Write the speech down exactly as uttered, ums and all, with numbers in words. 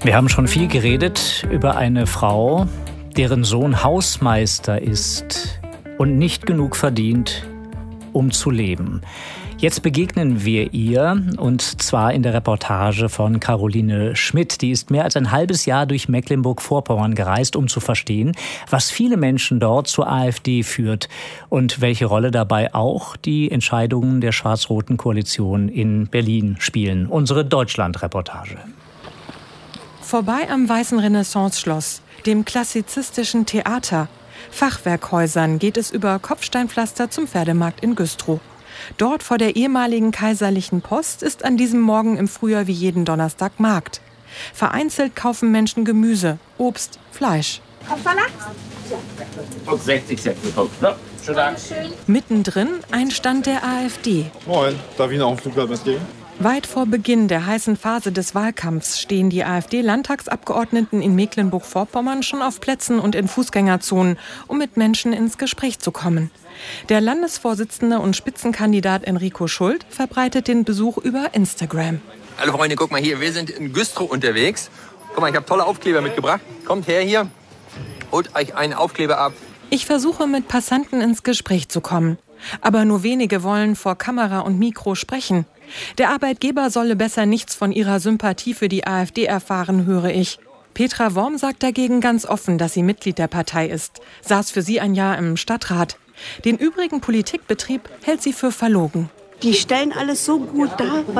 Wir haben schon viel geredet über eine Frau, deren Sohn Hausmeister ist und nicht genug verdient, um zu leben. Jetzt begegnen wir ihr, und zwar in der Reportage von Caroline Schmidt. Die ist mehr als ein halbes Jahr durch Mecklenburg-Vorpommern gereist, um zu verstehen, was viele Menschen dort zur AfD führt und welche Rolle dabei auch die Entscheidungen der schwarz-roten Koalition in Berlin spielen. Unsere Deutschland-Reportage. Vorbei am Weißen Renaissance-Schloss, dem klassizistischen Theater, Fachwerkhäusern geht es über Kopfsteinpflaster zum Pferdemarkt in Güstrow. Dort vor der ehemaligen Kaiserlichen Post ist an diesem Morgen im Frühjahr wie jeden Donnerstag Markt. Vereinzelt kaufen Menschen Gemüse, Obst, Fleisch. Kopfsalat? Und sechzig Cent bekommen. Ja, schönen Dank. Mittendrin ein Stand der AfD. Moin, darf ich Ihnen auch ein Flugblatt mitgeben? Weit vor Beginn der heißen Phase des Wahlkampfs stehen die AfD-Landtagsabgeordneten in Mecklenburg-Vorpommern schon auf Plätzen und in Fußgängerzonen, um mit Menschen ins Gespräch zu kommen. Der Landesvorsitzende und Spitzenkandidat Enrico Schult verbreitet den Besuch über Instagram. Hallo Freunde, guck mal hier, wir sind in Güstrow unterwegs. Guck mal, ich habe tolle Aufkleber mitgebracht. Kommt her hier, holt euch einen Aufkleber ab. Ich versuche mit Passanten ins Gespräch zu kommen. Aber nur wenige wollen vor Kamera und Mikro sprechen. Der Arbeitgeber solle besser nichts von ihrer Sympathie für die AfD erfahren, höre ich. Petra Worm sagt dagegen ganz offen, dass sie Mitglied der Partei ist. Saß für sie ein Jahr im Stadtrat. Den übrigen Politikbetrieb hält sie für verlogen. Die stellen alles so gut dar,